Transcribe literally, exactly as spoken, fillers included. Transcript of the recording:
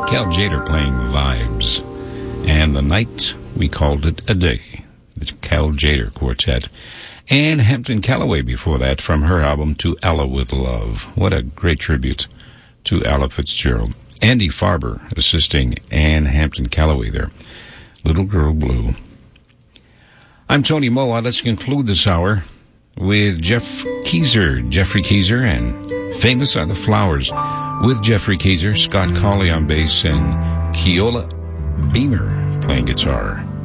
Cal Tjader playing Vibes. And The Night, we called it a day. The Cal Tjader Quartet. And Hampton Callaway before that from her album To Ella With Love. What a great tribute to Ella Fitzgerald. Andy Farber assisting Ann Hampton Callaway there. Little Girl Blue. I'm Tony Moa. Let's conclude this hour with Jeff Keezer, Jeffrey Keezer, and Famous Are the Flowers with Jeffrey Keezer, Scott Colley on bass, and Keola Beamer playing guitar.